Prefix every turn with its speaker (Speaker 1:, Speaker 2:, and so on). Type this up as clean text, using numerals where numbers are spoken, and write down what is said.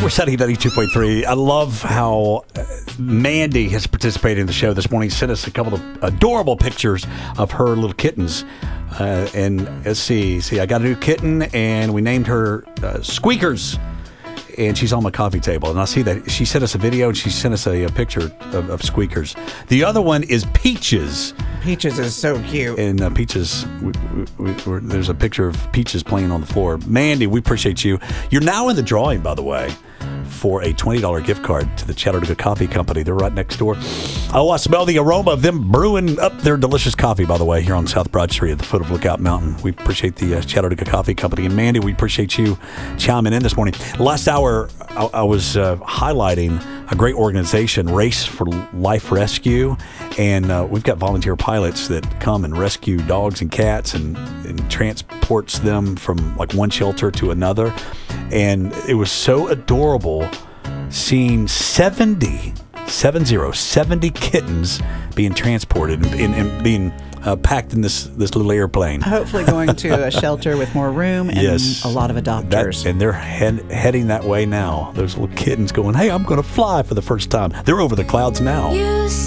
Speaker 1: Resetting 92.3. I love how Mandy has participated in the show this morning. Sent us a couple of adorable pictures of her little kittens. And let's see, I got a new kitten, and we named her Squeakers. And she's on my coffee table. And I see that she sent us a video, and she sent us a picture of Squeakers. The other one is Peaches.
Speaker 2: Peaches is so cute.
Speaker 1: And Peaches, there's a picture of Peaches playing on the floor. Mandy, we appreciate you. You're now in the drawing, by the way, for a $20 gift card to the Chattanooga Coffee Company. They're right next door. Oh, I smell the aroma of them brewing up their delicious coffee, by the way, here on South Broad Street at the foot of Lookout Mountain. We appreciate the Chattanooga Coffee Company. And Mandy, we appreciate you chiming in this morning. Last hour, I was highlighting a great organization, Race for Life Rescue. And we've got volunteer pilots that come and rescue dogs and cats and transports them from like one shelter to another. And it was so adorable seeing 70 kittens being transported and being packed in this little airplane.
Speaker 2: Hopefully going to a shelter with more room and a lot of adopters.
Speaker 1: And they're heading that way now. Those little kittens going, hey, I'm going to fly for the first time. They're over the clouds now.